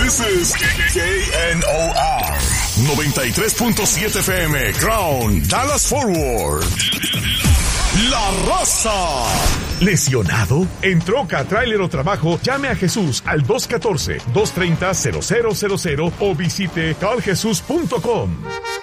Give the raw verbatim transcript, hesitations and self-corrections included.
This is K N O R noventa y tres punto siete F M, Crown, Dallas Forward. La Raza. ¿Lesionado? En troca, tráiler o trabajo, llame a Jesús al dos uno cuatro, dos tres cero, cero cero cero cero o visite cal jesús punto com.